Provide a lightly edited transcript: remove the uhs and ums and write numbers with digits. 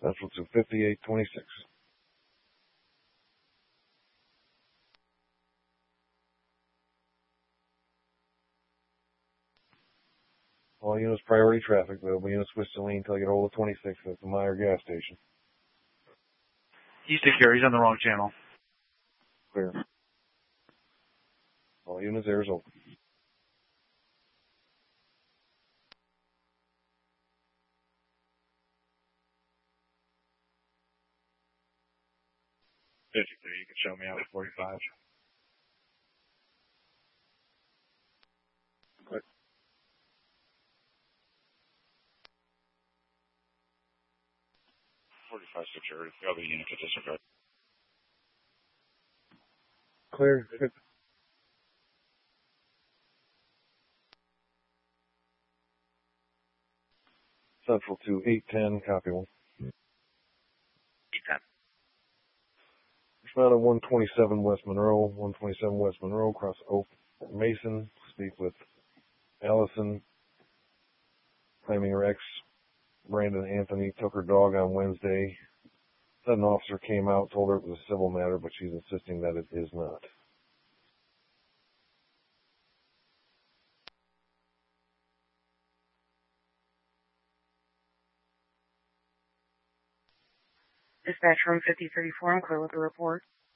Central to 5826. All units priority traffic. Available units switch to lane until I get hold of 26 at the Meyer gas station. He's here. He's on the wrong channel. Clear. All units, air is open. You can show me out at 45. Click. Security. The other unit to disregard. Clear. Central to 810, copy 1. 810. Respond to 127 West Monroe, 127 West Monroe, cross Oak Mason, speak with Allison, claiming her ex, Brandon Anthony, took her dog on Wednesday. Said an officer came out, told her it was a civil matter, but she's insisting that it is not. Dispatch room 5034, I'm clear with the report.